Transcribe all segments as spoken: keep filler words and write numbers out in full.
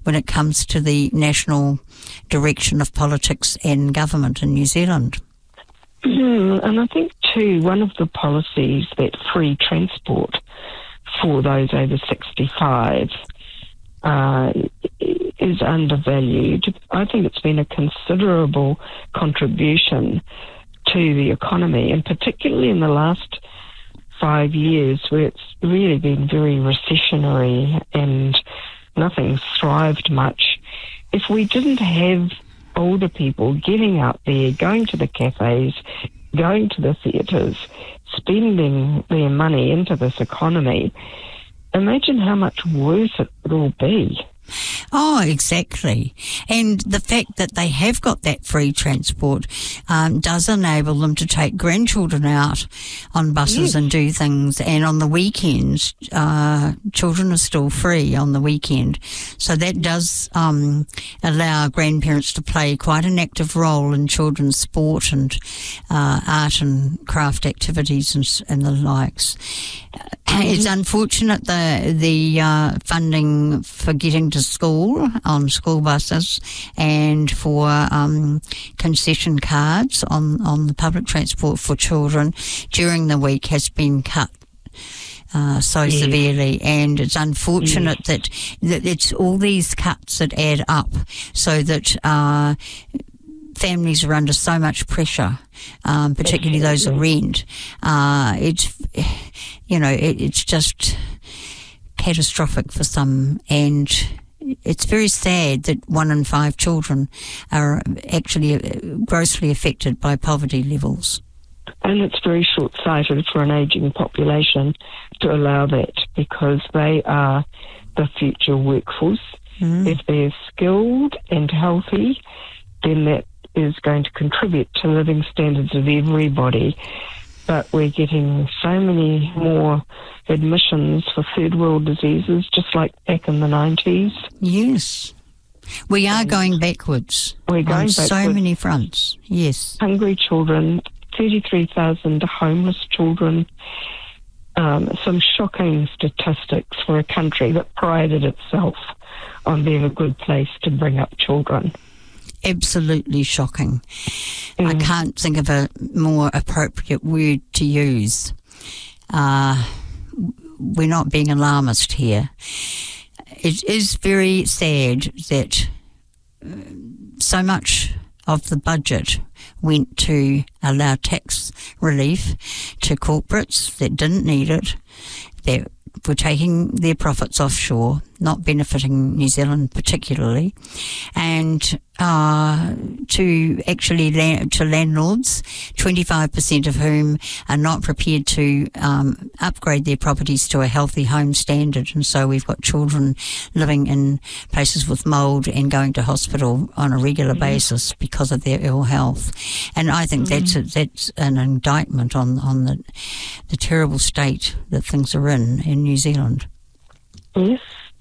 when it comes to the national direction of politics and government in New Zealand. Mm, and I think too, one of the policies, that free transport for those over sixty-five, uh, is undervalued. I think it's been a considerable contribution to the economy, and particularly in the last five years where it's really been very recessionary and nothing's thrived much. If we didn't have older people getting out there, going to the cafes, going to the theatres, spending their money into this economy, imagine how much worse it would all be. Oh, exactly. And the fact that they have got that free transport um, does enable them to take grandchildren out on buses yes. and do things. And on the weekends, uh, children are still free on the weekend. So that does um, allow grandparents to play quite an active role in children's sport and uh, art and craft activities and, and the likes. It's unfortunate the the uh, funding for getting to school on school buses and for um, concession cards on, on the public transport for children during the week has been cut uh, so yeah. severely, and it's unfortunate yeah. that, that it's all these cuts that add up so that uh, families are under so much pressure, um, particularly those who rent. Uh, it's, you know, it, it's just catastrophic for some, and it's very sad that one in five children are actually grossly affected by poverty levels. And it's very short-sighted for an ageing population to allow that, because they are the future workforce. Mm. If they're skilled and healthy, then that is going to contribute to living standards of everybody. But we're getting so many more admissions for third world diseases, just like back in the nineties. Yes. We are and going backwards. We're going on backwards. So many fronts, yes. Hungry children, thirty-three thousand homeless children. Um, some shocking statistics for a country that prided itself on being a good place to bring up children. Absolutely shocking. Mm. I can't think of a more appropriate word to use. Uh, we're not being alarmist here. It is very sad that uh, so much of the budget went to allow tax relief to corporates that didn't need it, that were taking their profits offshore, not benefiting New Zealand particularly, and uh, to actually land, to landlords, twenty-five percent of whom are not prepared to um, upgrade their properties to a healthy home standard. And so we've got children living in places with mould and going to hospital on a regular mm-hmm. basis because of their ill health. And I think mm-hmm. that's a, that's an indictment on, on the, the terrible state that things are in in New Zealand. Yes.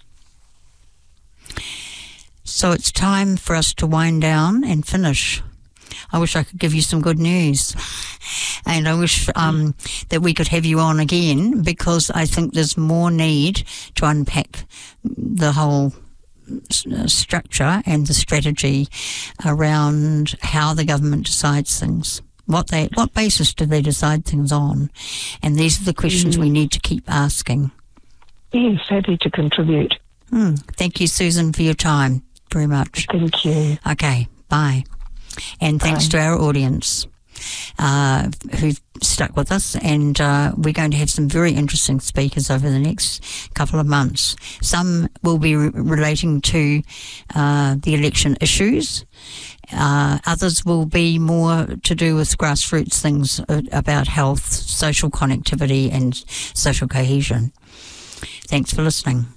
So it's time for us to wind down and finish. I wish I could give you some good news. And I wish um, that we could have you on again, because I think there's more need to unpack the whole uh, structure and the strategy around how the government decides things. What they, what basis do they decide things on? And these are the questions mm. we need to keep asking. Yes, happy to contribute. Mm. Thank you, Susan, for your time very much. Thank you. Okay, bye. And thanks bye. to our audience uh, who've stuck with us, and uh, we're going to have some very interesting speakers over the next couple of months. Some will be re- relating to uh, the election issues. Uh, others will be more to do with grassroots things about health, social connectivity and social cohesion. Thanks for listening.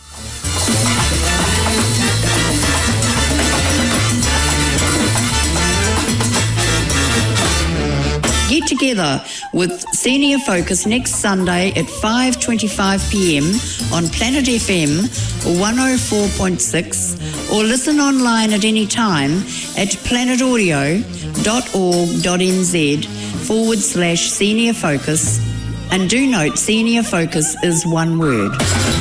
Get together with Senior Focus next Sunday at five twenty-five p m on Planet F M one oh four point six, or listen online at any time at planetaudio dot org dot n z forward slash Senior Focus. And do note, Senior Focus is one word.